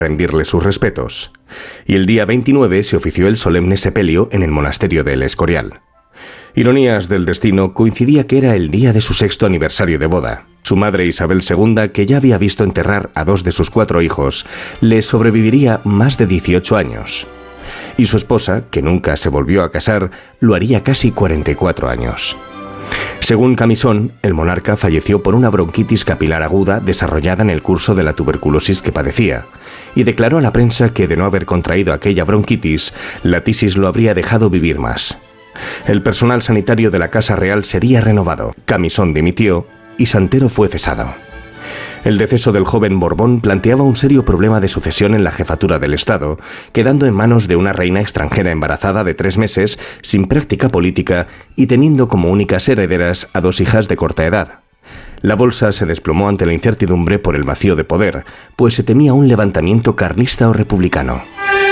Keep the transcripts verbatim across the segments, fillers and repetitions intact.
rendirle sus respetos. Y el día veintinueve se ofició el solemne sepelio en el monasterio de El Escorial. Ironías del destino, coincidía que era el día de su sexto aniversario de boda. Su madre Isabel segunda, que ya había visto enterrar a dos de sus cuatro hijos, le sobreviviría más de dieciocho años. Y su esposa, que nunca se volvió a casar, lo haría casi cuarenta y cuatro años. Según Camisón, el monarca falleció por una bronquitis capilar aguda desarrollada en el curso de la tuberculosis que padecía, y declaró a la prensa que de no haber contraído aquella bronquitis, la tisis lo habría dejado vivir más. El personal sanitario de la Casa Real sería renovado, Camisón dimitió y Santero fue cesado. El deceso del joven Borbón planteaba un serio problema de sucesión en la jefatura del Estado, quedando en manos de una reina extranjera embarazada de tres meses, sin práctica política y teniendo como únicas herederas a dos hijas de corta edad. La bolsa se desplomó ante la incertidumbre por el vacío de poder, pues se temía un levantamiento carlista o republicano.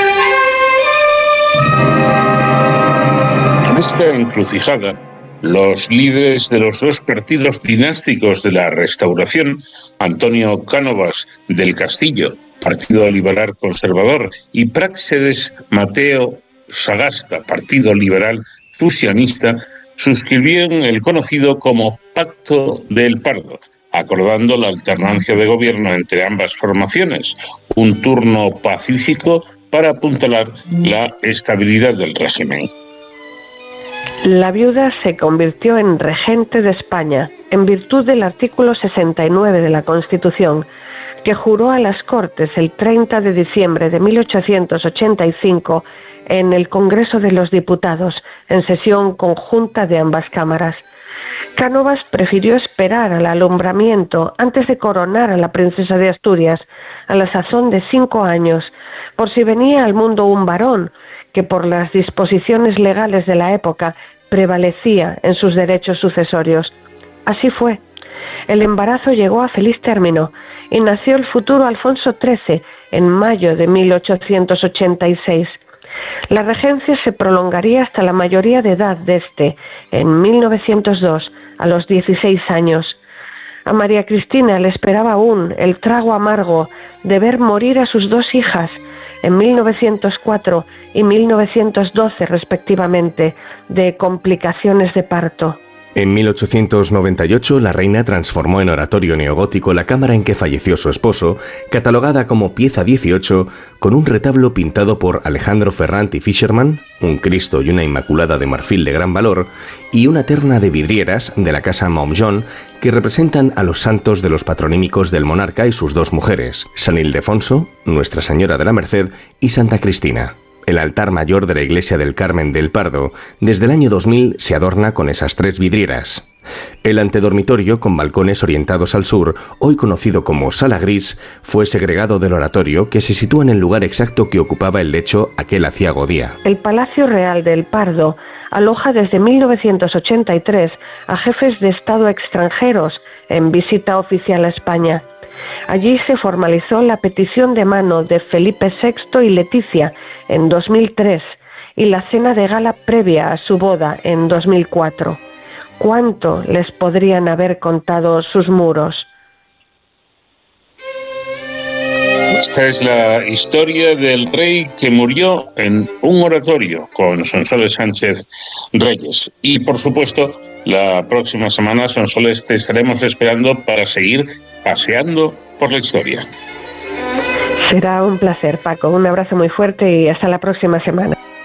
En esta encrucijada, los líderes de los dos partidos dinásticos de la Restauración, Antonio Cánovas del Castillo, Partido Liberal Conservador, y Práxedes Mateo Sagasta, Partido Liberal Fusionista, suscribieron el conocido como Pacto del Pardo, acordando la alternancia de gobierno entre ambas formaciones, un turno pacífico para apuntalar la estabilidad del régimen. La viuda se convirtió en regente de España en virtud del artículo sesenta y nueve de la Constitución, que juró a las Cortes el treinta de diciembre de mil ochocientos ochenta y cinco en el Congreso de los Diputados, en sesión conjunta de ambas cámaras. Cánovas prefirió esperar al alumbramiento antes de coronar a la princesa de Asturias, a la sazón de cinco años, por si venía al mundo un varón, que por las disposiciones legales de la época prevalecía en sus derechos sucesorios. Así fue. El embarazo llegó a feliz término y nació el futuro Alfonso trece en mayo de mil ochocientos ochenta y seis. La regencia se prolongaría hasta la mayoría de edad de este, en mil novecientos dos, a los dieciséis años. A María Cristina le esperaba aún el trago amargo de ver morir a sus dos hijas, en mil novecientos cuatro y mil novecientos doce respectivamente, de complicaciones de parto. En mil ochocientos noventa y ocho, la reina transformó en oratorio neogótico la cámara en que falleció su esposo, catalogada como pieza dieciocho, con un retablo pintado por Alejandro Ferrand y Fischerman, un Cristo y una Inmaculada de marfil de gran valor, y una terna de vidrieras de la casa Montjon que representan a los santos de los patronímicos del monarca y sus dos mujeres, San Ildefonso, Nuestra Señora de la Merced y Santa Cristina. El altar mayor de la iglesia del Carmen del Pardo, desde el año dos mil, se adorna con esas tres vidrieras. El antedormitorio, con balcones orientados al sur, hoy conocido como Sala Gris, fue segregado del oratorio, que se sitúa en el lugar exacto que ocupaba el lecho aquel aciago día. El Palacio Real del Pardo aloja desde mil novecientos ochenta y tres a jefes de Estado extranjeros en visita oficial a España. Allí se formalizó la petición de mano de Felipe sexto y Leticia en dos mil tres y la cena de gala previa a su boda en dos mil cuatro. ¿Cuánto les podrían haber contado sus muros? Esta es la historia del rey que murió en un oratorio con Sonsoles Sánchez Reyes. Y, por supuesto, la próxima semana, Sonsoles, te estaremos esperando para seguir paseando por la historia. Será un placer, Paco. Un abrazo muy fuerte y hasta la próxima semana.